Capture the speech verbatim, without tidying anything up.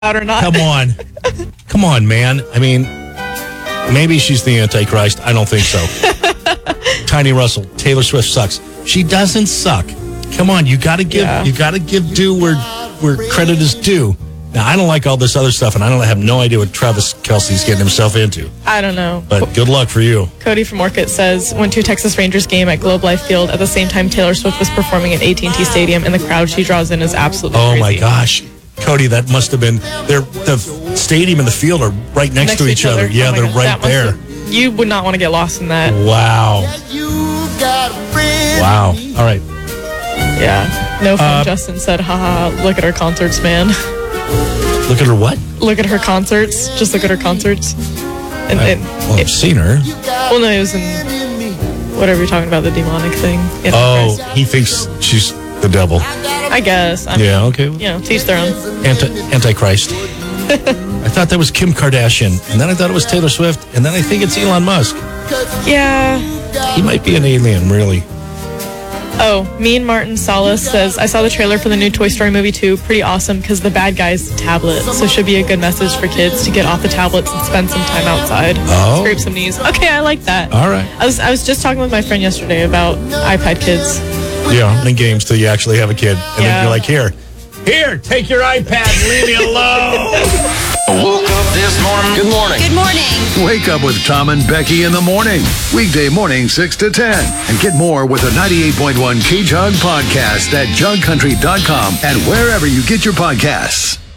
out or not. Come on. Come on, man. I mean, maybe she's the Antichrist. I don't think so. Tiny Russell, Taylor Swift sucks. She doesn't suck. Come on, you got to give Yeah. you got to give due where where credit is due. Now, I don't like all this other stuff, and I don't I have no idea what Travis Kelce's getting himself into. I don't know. But good luck for you. Cody from Orchid says, went to a Texas Rangers game at Globe Life Field at the same time Taylor Swift was performing at A T and T Stadium, and the crowd she draws in is absolutely Oh, crazy. my gosh. Cody, that must have been... They're, the stadium and the field are right next, to each other. Yeah, Oh my they're God, right that must there. have- you would not want to get lost in that. Wow. Wow. All right. Yeah. No fun, Uh, Justin said, haha, look at her concerts, man. Look at her what? Look at her concerts. Just look at her concerts. And, I, and well, I've it, seen her. well, no, it was in whatever you're talking about, the demonic thing. Oh, Antichrist. he thinks she's the devil. I guess. I mean, Yeah, okay. You know, teach their own. Anti- Antichrist. I thought that was Kim Kardashian, and then I thought it was Taylor Swift, and then I think it's Elon Musk. Yeah. He might be an alien, really. Oh, me and Martin Salas says, I saw the trailer for the new Toy Story movie two. Pretty awesome because the bad guy's tablet. So should be a good message for kids to get off the tablets and spend some time outside. Oh. Scrape some knees. Okay, I like that. All right. I was I was just talking with my friend yesterday about iPad kids. Yeah, and games till you actually have a kid. And Yeah. then you're like, here, here, take your iPad and leave me alone. Woke up this morning. Good morning. Good morning. Wake up with Tom and Becky in the morning. Weekday morning, six to ten. And get more with the ninety-eight point one K-Jug podcast at jug country dot com and wherever you get your podcasts.